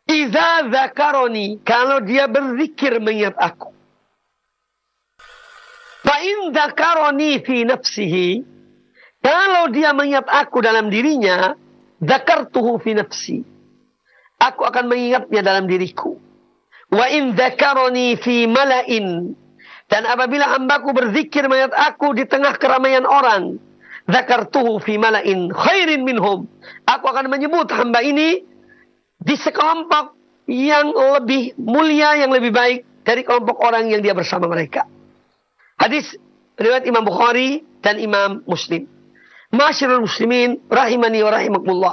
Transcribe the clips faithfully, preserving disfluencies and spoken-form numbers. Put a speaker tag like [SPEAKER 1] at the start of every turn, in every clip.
[SPEAKER 1] Iza zakaroni, kalau dia berzikir mengingat aku. Fa in zakaroni fi nafsihi, kalau dia mengingat aku dalam dirinya, zakartuhu fi nafsi, aku akan mengingatnya dalam diriku. Wa in zakaroni fi mala'in, dan apabila hambaku berzikir mengingat aku di tengah keramaian orang, zakartuhu fi mala'in khairin minhum, aku akan menyebut hamba ini di sekelompok yang lebih mulia, yang lebih baik dari kelompok orang yang dia bersama mereka. Hadis riwayat Imam Bukhari dan Imam Muslim. Ma'asyiral muslimin rahimani wa rahimakumullah.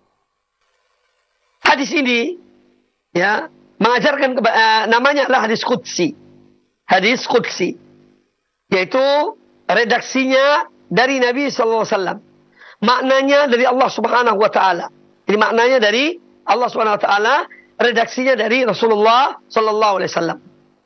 [SPEAKER 1] Hadis ini ya mengajarkan uh, namanya adalah hadis qudsi. Hadis qudsi, yaitu redaksinya dari Nabi sallallahu alaihi wasallam. Maknanya dari Allah Subhanahu wa taala. Jadi maknanya dari Allah Subhanahu wa taala, redaksinya dari Rasulullah sallallahu alaihi wasallam.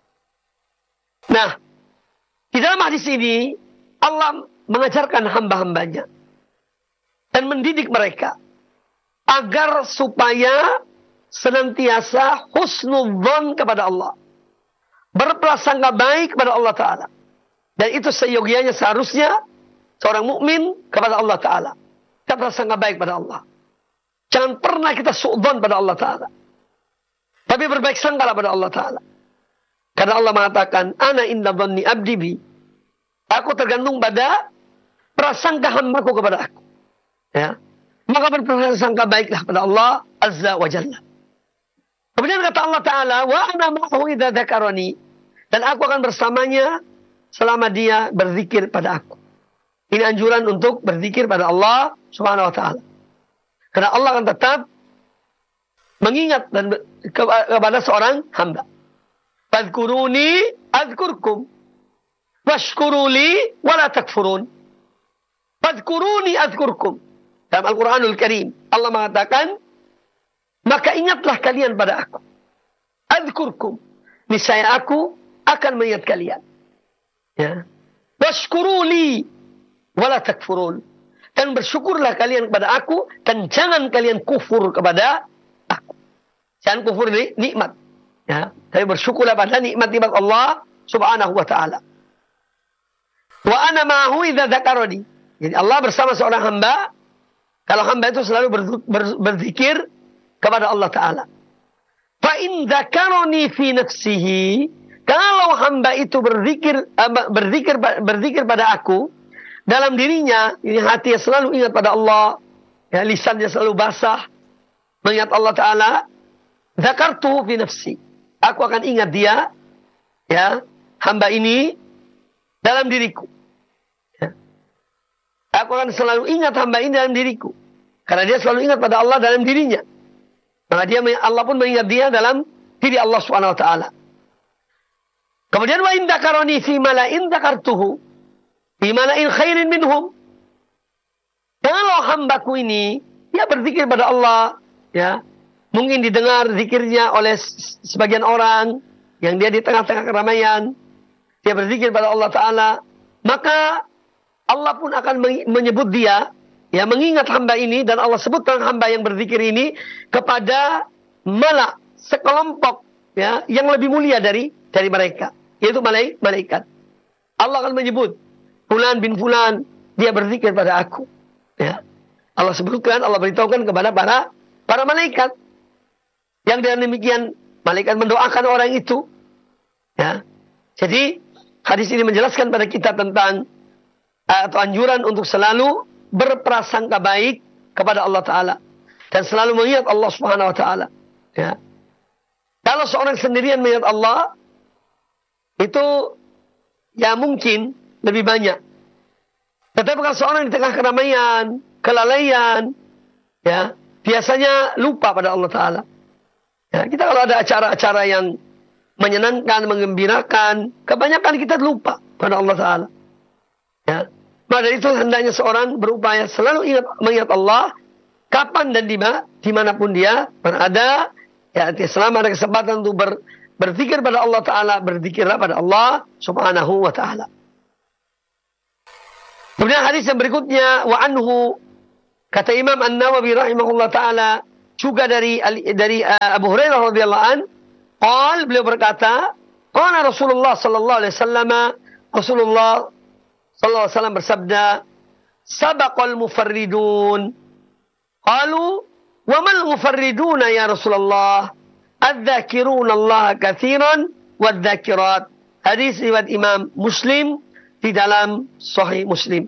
[SPEAKER 1] Nah, di dalam hadis ini Allah mengajarkan hamba-hambanya dan mendidik mereka agar supaya senantiasa husnudzon kepada Allah, berprasangka baik kepada Allah taala. Dan itu seyogianya, seharusnya seorang mukmin kepada Allah taala, kita berprasangka baik pada Allah. Jangan pernah kita su'dzon pada Allah Ta'ala. Tapi berbaik sangkalah pada Allah Ta'ala. Karena Allah mengatakan, Ana inda dhanni abdi bi. Aku tergantung pada prasangka hambaku kepada aku. Ya. Maka berprasangka baiklah pada Allah Azza wa Jalla. Kemudian kata Allah Ta'ala, Wa ana ma'ahu idza dzakarani. Dan aku akan bersamanya selama dia berzikir pada aku. Ini anjuran untuk berzikir pada Allah Subhanahu wa Ta'ala. Karena Allah akan tetap mengingat dan kepada seorang hamba. Fadhkuruni azkurkum washkuruli wala takfurun. Fadhkuruni azkurkum. Dalam Al-Quranul Karim Allah mengatakan, maka ingatlah kalian pada aku. Azkurkum, niscaya aku akan mengingat kalian. Ya. Washkuruli wala takfurun. Dan bersyukurlah kalian kepada aku, dan jangan kalian kufur kepada aku. Jangan kufur di nikmat. Ya. Tapi bersyukurlah pada nikmat-nikmat Allah Subhanahu wa ta'ala. Wa ana ma'ahu idza dzakarani. Jadi Allah bersama seorang hamba, kalau hamba itu selalu ber, ber, berzikir kepada Allah Ta'ala. Fa in dzakarani fi nafsihi, kalau hamba itu berzikir berzikir berzikir pada aku dalam dirinya, ini hatinya selalu ingat pada Allah, ya, lisannya selalu basah mengingat Allah Ta'ala, dzakartuhu fi nafsi, aku akan ingat dia, ya, hamba ini dalam diriku, ya. Aku akan selalu ingat hamba ini dalam diriku, karena dia selalu ingat pada Allah dalam dirinya, maka dia, Allah pun mengingat dia dalam diri Allah Subhanahu wa Ta'ala. Kemudian wa in dzakarani fi mala'in dzakartuhu Bimala'in khairin minhum. Kalau hambaku ini, dia berzikir pada Allah, ya, mungkin didengar zikirnya oleh sebagian orang, yang dia di tengah-tengah keramaian, dia berzikir pada Allah Ta'ala, maka Allah pun akan menyebut dia, ya, mengingat hamba ini, dan Allah sebut tentang hamba yang berzikir ini kepada mala, sekelompok, ya, yang lebih mulia dari dari mereka, yaitu malaikat. Allah akan menyebut, Fulan bin Fulan, dia berzikir pada aku. Ya. Allah sebutkan, Allah beritahukan kepada para para malaikat. Yang dengan demikian, malaikat mendoakan orang itu. Ya. Jadi, hadis ini menjelaskan pada kita tentang atau anjuran untuk selalu berprasangka baik kepada Allah Ta'ala. Dan selalu mengingat Allah Subhanahu Wa Ta'ala. Ya. Kalau seorang sendirian mengingat Allah, itu ya mungkin lebih banyak. Tetapi kalau seorang di tengah keramaian, kelalaian, ya, biasanya lupa pada Allah Ta'ala. Ya, kita kalau ada acara-acara yang menyenangkan, mengembirakan, kebanyakan kita lupa pada Allah Ta'ala. Ya. Maka dari itu hendaknya seorang berupaya selalu ingat, mengingat Allah, kapan dan dimana, dimanapun dia berada, ya, selama ada kesempatan untuk ber, berzikir pada Allah Ta'ala, berzikirlah pada Allah Subhanahu wa Ta'ala. Kemudian hadis yang berikutnya, wa anhu, kata Imam An-Nawawi rahimahullah ta'ala, juga dari dari uh, Abu Hurairah radhiyallahu an, qal beliau berkata, qala Rasulullah sallallahu alaihi wasallam, Rasulullah sallallahu alaihi wasallam bersabda, sabaqal mufarridun. Qalu, wa mal mufarriduna ya Rasulullah? Adz-dzakiruna Allah katsiran wadz-dzakirat. Hadis riwayat Imam Muslim di dalam Sahih Muslim.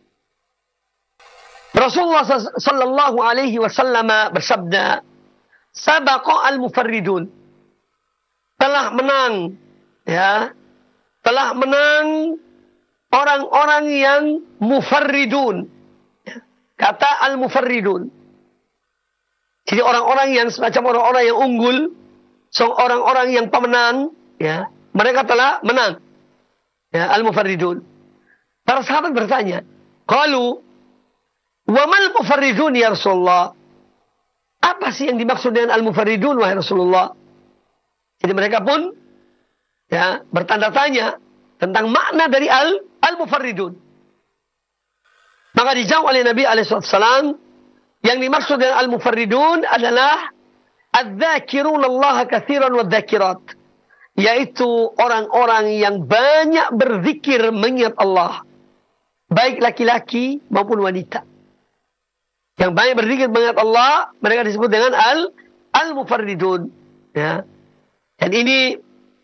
[SPEAKER 1] Rasulullah sallallahu alaihi wasallam bersabda, sabaqa al-mufarridun. Telah menang, ya. Telah menang orang-orang yang mufarridun. Kata al-mufarridun. Jadi orang-orang yang semacam orang-orang yang unggul, orang-orang yang pemenang, ya, mereka telah menang. Ya, al-mufarridun. Para sahabat bertanya, qalu, wa mal mufarridun ya Rasulullah? Apa sih yang dimaksud dengan al-mufarridun wahai Rasulullah? Jadi mereka pun ya bertanda tanya tentang makna dari al al-mufarridun. Maka dijawab oleh Nabi alaihi wasallam, yang dimaksud dengan al-mufarridun adalah adz-dzakiruna Allah katsiran wadz-dzakirat, yaitu orang-orang yang banyak berzikir mengingat Allah, baik laki-laki maupun wanita. Yang banyak berzikir mengingat Allah, mereka disebut dengan al al-mufarridun. Ya. Dan ini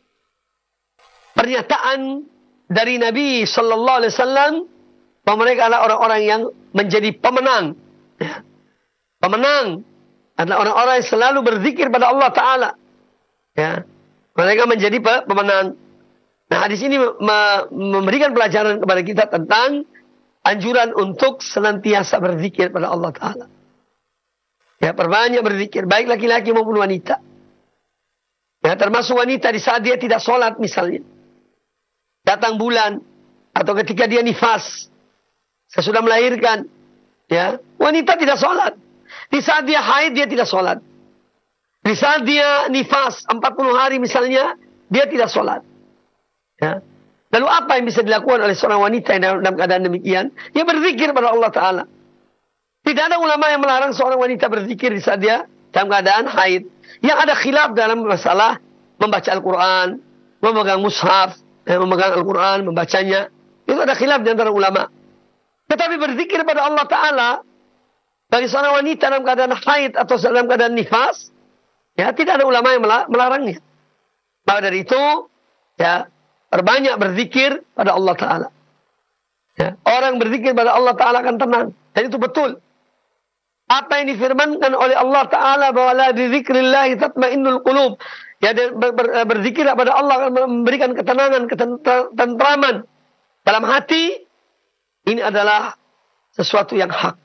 [SPEAKER 1] pernyataan dari Nabi sallallahu alaihi wasallam bahwa mereka adalah orang-orang yang menjadi pemenang. Ya. Pemenang adalah orang-orang yang selalu berzikir pada Allah Ta'ala. Ya. Mereka menjadi pemenang. Nah, hadis ini memberikan pelajaran kepada kita tentang anjuran untuk senantiasa berzikir pada Allah Ta'ala. Ya, perbanyak berzikir, baik laki-laki maupun wanita. Ya, termasuk wanita di saat dia tidak sholat misalnya. Datang bulan, atau ketika dia nifas, sesudah melahirkan. Ya, wanita tidak sholat. Di saat dia haid, dia tidak sholat. Di saat dia nifas empat puluh hari misalnya, dia tidak sholat. Ya. Lalu apa yang bisa dilakukan oleh seorang wanita yang dalam keadaan demikian? Dia berzikir pada Allah Ta'ala. Tidak ada ulama yang melarang seorang wanita berzikir di saat dia dalam keadaan haid. Yang ada khilaf dalam masalah membaca Al-Quran, memegang mushaf, memegang Al-Quran, membacanya. Itu ada khilaf di antara ulama. Tetapi berzikir pada Allah Ta'ala, bagi seorang wanita dalam keadaan haid atau dalam keadaan nifas, ya tidak ada ulama yang melarangnya. Maka dari itu, ya perbanyak berzikir pada Allah Ta'ala. Ya, orang berzikir pada Allah Ta'ala akan tenang. Dan itu betul. Apa yang difirmankan oleh Allah Ta'ala bahwa la bizikrillahi tatmainnul qulub. Ya, ber, ber, berzikir kepada Allah akan memberikan ketenangan, ketentraman dalam hati. Ini adalah sesuatu yang hak.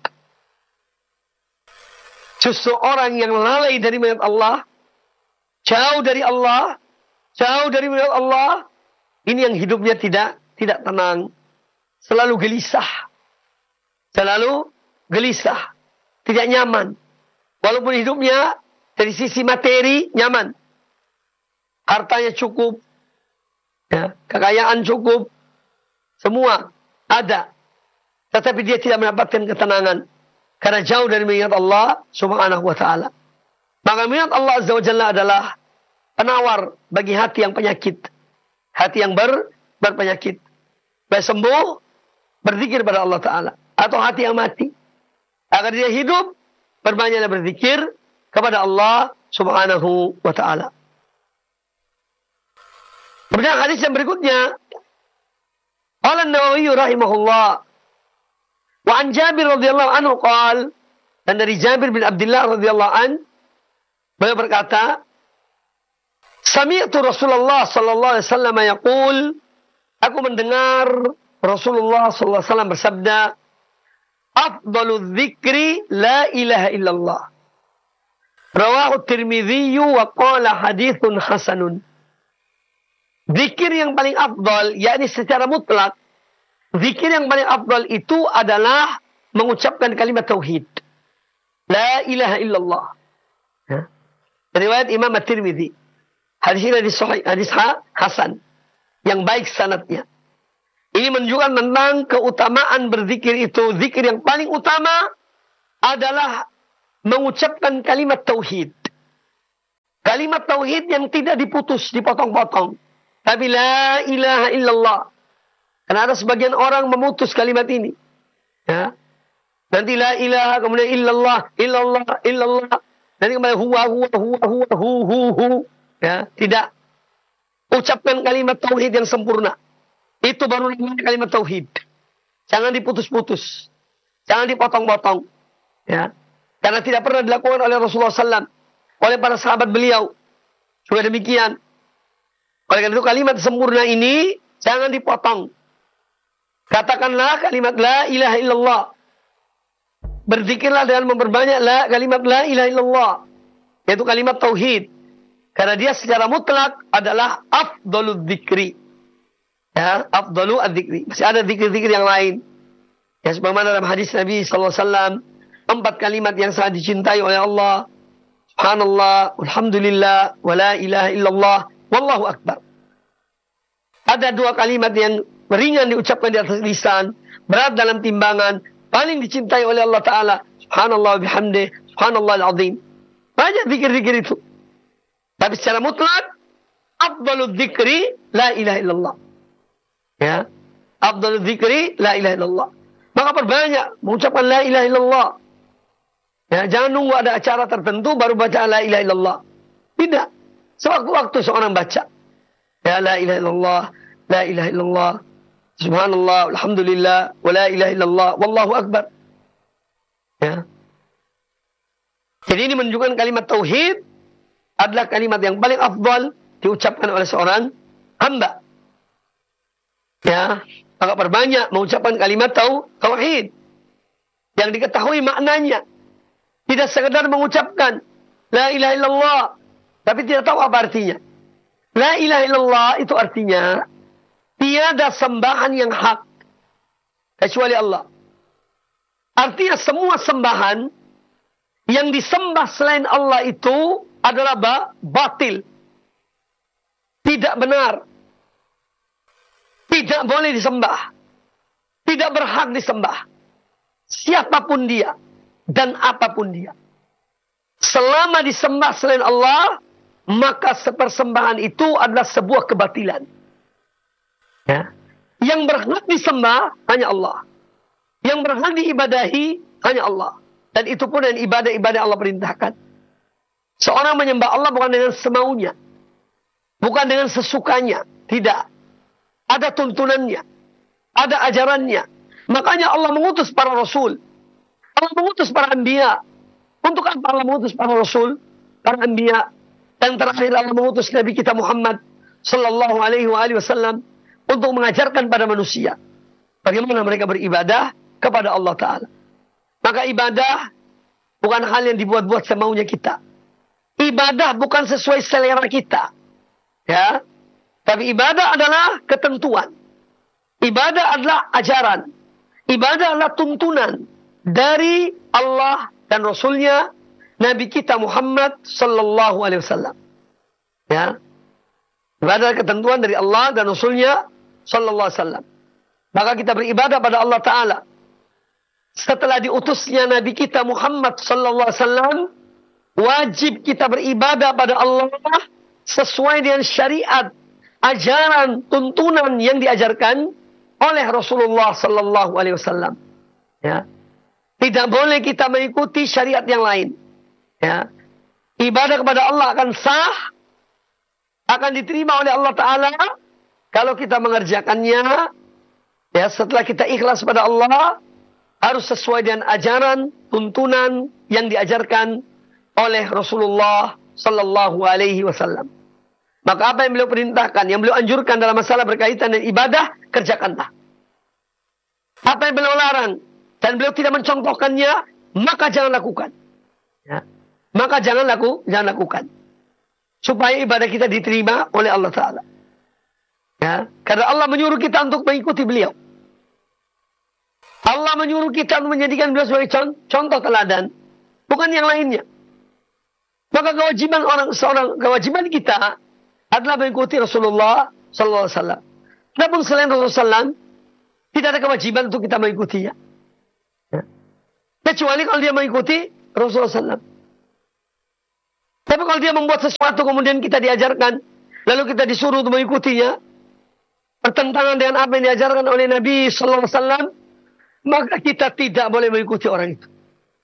[SPEAKER 1] Justru orang yang lalai dari melihat Allah, jauh dari Allah, jauh dari melihat Allah, ini yang hidupnya tidak tidak tenang, selalu gelisah, selalu gelisah, tidak nyaman. Walaupun hidupnya dari sisi materi nyaman, hartanya cukup, ya, kekayaan cukup, semua ada, tetapi dia tidak mendapatkan ketenangan. Karena jauh dari mengingat Allah subhanahu wa ta'ala. Maka mengingat Allah azza wa jalla adalah penawar bagi hati yang penyakit. Hati yang ber, berpenyakit. Baik sembuh, berzikir pada Allah Ta'ala. Atau hati yang mati. Agar dia hidup, berbanyaklah berzikir kepada Allah subhanahu wa ta'ala. Kemudian hadis yang berikutnya. Qala an-Nawawi rahimahullah. Wa an Jabir radhiyallahu anhu qala, dan dari Jabir bin Abdullah radhiyallahu an, beliau berkata, sami'tu Rasulullah sallallahu alaihi wasallam yaqul, aku mendengar Rasulullah sallallahu alaihi wasallam bersabda, afdalul dzikri la ilaha illallah. Rawahu Tirmidzi wa qala haditsun hasanun. Zikir yang paling afdal, yakni secara mutlak, zikir yang paling afdal itu adalah mengucapkan kalimat tauhid. La ilaha illallah. Ya. Riwayat Imam At-Tirmidzi. Hadis ini hadis sahih, hadis hasan, yang baik sanadnya. Ini menunjukkan tentang keutamaan berzikir itu. Zikir yang paling utama adalah mengucapkan kalimat tauhid. Kalimat tauhid yang tidak diputus, dipotong-potong. Tapi la ilaha illallah. Karena ada sebagian orang memutus kalimat ini. Ya. Nanti la ilaha, kemudian illallah, illallah, illallah. Nanti kembali huwa, huwa, huwa, huwa, hu, hu, hu. Ya. Tidak. Ucapkan kalimat tauhid yang sempurna. Itu baru namanya kalimat tauhid. Jangan diputus-putus. Jangan dipotong-potong. Ya. Karena tidak pernah dilakukan oleh Rasulullah sallallahu alaihi wasallam. Oleh para sahabat beliau. Juga demikian. Oleh karena itu kalimat sempurna ini jangan dipotong. Katakanlah kalimat la ilaha illallah. Berzikirlah dengan memperbanyak la, kalimat la ilaha illallah. Yaitu kalimat tauhid. Karena dia secara mutlak adalah afdalul dzikri. Ya, afdalu adzikri. Masih ada zikir-zikir yang lain. Ya, sebagaimana dalam hadis Nabi sallallahu alaihi wasallam, empat kalimat yang sangat dicintai oleh Allah. Subhanallah, alhamdulillah, wa la ilaha illallah, wallahu akbar. Ada dua kalimat yang ringan diucapkan di atas lisan, berat dalam timbangan, paling dicintai oleh Allah Ta'ala. Subhanallah bihamdih, subhanallah al-azim. Banyak zikir-zikir itu. Tapi secara mutlak, afdalul dzikri, la ilaha illallah. Ya, afdalul dzikri, la ilaha illallah. Maka perbanyak mengucapkan la ilaha illallah. Ya, jangan nunggu ada acara tertentu baru baca la ilaha illallah. Tidak. Sewaktu-waktu seorang baca. Ya la ilaha illallah, la ilaha illallah, subhanallah, alhamdulillah, wa la ilaha illallah, wallahu akbar. Ya. Jadi ini menunjukkan kalimat tauhid adalah kalimat yang paling afdal diucapkan oleh seorang hamba. Ya, maka perbanyak mengucapkan kalimat tau, tauhid yang diketahui maknanya. Tidak sekedar mengucapkan la ilaha illallah, tapi tidak tahu apa artinya. La ilaha illallah itu artinya tiada sembahan yang hak kecuali Allah. Artinya semua sembahan yang disembah selain Allah itu adalah batil. Tidak benar. Tidak boleh disembah. Tidak berhak disembah. Siapapun dia. Dan apapun dia. Selama disembah selain Allah, maka persembahan itu adalah sebuah kebatilan. Ya. Yang berhak disembah hanya Allah. Yang berhak diibadahi hanya Allah. Dan itu pun dengan ibadah-ibadah Allah perintahkan. Seorang menyembah Allah bukan dengan semaunya. Bukan dengan sesukanya. Tidak. Ada tuntunannya. Ada ajarannya. Makanya Allah mengutus para rasul. Allah mengutus para anbiya. Untuk apa Allah mengutus para rasul? Para anbiya. Dan terakhir Allah mengutus Nabi kita Muhammad sallallahu alaihi wasallam untuk mengajarkan pada manusia bagaimana mereka beribadah kepada Allah Ta'ala. Maka ibadah bukan hal yang dibuat-buat semaunya kita. Ibadah bukan sesuai selera kita. Ya. Tapi ibadah adalah ketentuan. Ibadah adalah ajaran. Ibadah adalah tuntunan dari Allah dan Rasulnya Nabi kita Muhammad sallallahu alaihi wasallam. Ya. Ibadah adalah ketentuan dari Allah dan Rasulnya sallallahu alaihi wasallam. Maka kita beribadah pada Allah Ta'ala. Setelah diutusnya Nabi kita Muhammad sallallahu alaihi wasallam, wajib kita beribadah pada Allah sesuai dengan syariat, ajaran, tuntunan yang diajarkan oleh Rasulullah sallallahu alaihi wasallam. Ya. Tidak boleh kita mengikuti syariat yang lain. Ya. Ibadah kepada Allah akan sah, akan diterima oleh Allah Ta'ala kalau kita mengerjakannya. Ya, setelah kita ikhlas pada Allah, harus sesuai dengan ajaran, tuntunan yang diajarkan oleh Rasulullah sallallahu alaihi wasallam. Maka apa yang beliau perintahkan, yang beliau anjurkan dalam masalah berkaitan dengan ibadah, kerjakanlah. Apa yang beliau larang dan beliau tidak mencontohkannya, maka jangan lakukan. Ya. Maka jangan laku, jangan lakukan. Supaya ibadah kita diterima oleh Allah Ta'ala. Ya. Karena Allah menyuruh kita untuk mengikuti beliau. Allah menyuruh kita untuk menjadikan beliau sebagai contoh teladan. Bukan yang lainnya. Maka kewajiban orang seorang kewajiban kita adalah mengikuti Rasulullah sallallahu alaihi wasallam. Namun selain Rasulullah sallallahu alaihi wasallam, tidak ada kewajiban untuk kita mengikutinya. Ya. Kecuali kalau dia mengikuti Rasulullah sallallahu alaihi wasallam. Tapi kalau dia membuat sesuatu kemudian kita diajarkan, lalu kita disuruh untuk mengikutinya, bertentangan dengan apa yang diajarkan oleh Nabi sallallahu alaihi wasallam, maka kita tidak boleh mengikuti orang itu.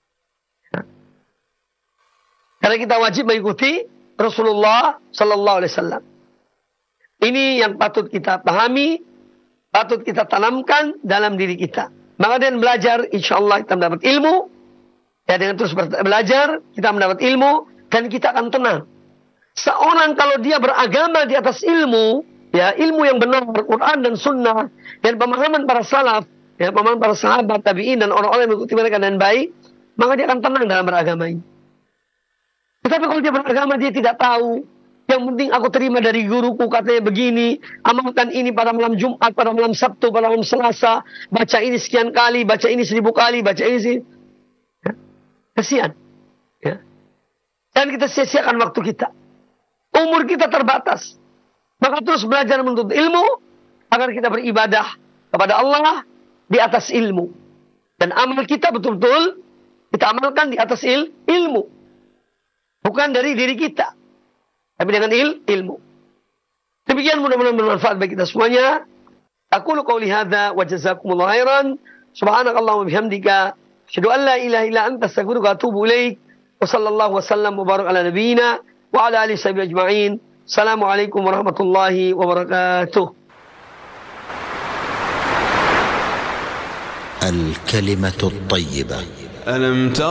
[SPEAKER 1] Karena kita wajib mengikuti Rasulullah sallallahu alaihi wasallam. Ini yang patut kita pahami, patut kita tanamkan dalam diri kita. Maka dengan belajar, insya Allah kita mendapat ilmu. Ya, dengan terus belajar, kita mendapat ilmu. Dan kita akan tenang. Seorang kalau dia beragama di atas ilmu, ya ilmu yang benar, Quran dan Sunnah, dan pemahaman para salaf, ya pemahaman para sahabat, tabi'in, dan orang-orang yang mengikuti mereka dengan baik, maka dia akan tenang dalam beragama ini. Tetapi kalau dia beragama, dia tidak tahu. Yang penting aku terima dari guruku, katanya begini, amalkan ini pada malam Jumat, pada malam Sabtu, pada malam Selasa, baca ini sekian kali, baca ini seribu kali, baca ini sih. Ya. Kasihan. Ya. Dan kita sia-siakan waktu kita. Umur kita terbatas. Maka terus belajar menuntut ilmu, agar kita beribadah kepada Allah di atas ilmu. Dan amal kita betul-betul, kita amalkan di atas il, ilmu. Bukan dari diri kita. Tapi dengan il, ilmu. Demikian mudah-mudahan bermanfaat bagi kita semuanya. Aqulu qawli hadza wa jazakumullahu khairan. Subhanakallahumma bihamdika asyhadu an la ilaha illa anta astaghfiruka wa atubu ilaik. Wa sallallahu wa sallam wa barak ala nabiyyina wa ala alihi sahbihi ajma'in. Assalamualaikum warahmatullahi wabarakatuh.
[SPEAKER 2] الكلمة الطيبة.
[SPEAKER 3] ألم تر